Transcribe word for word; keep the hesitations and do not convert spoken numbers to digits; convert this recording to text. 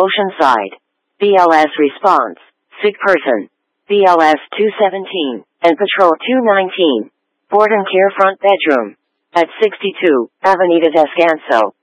Oceanside. B L S response, sick person. B L S two seventeen, and Patrol two nineteen. Board and care front bedroom. At sixty-two, Avenida Descanso.